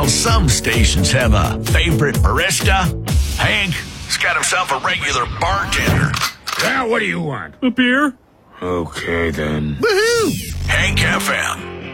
While some stations have a favorite barista, Hank's got himself a regular bartender. Now, what do you want? A beer? Okay, then. Woohoo! Hank FM.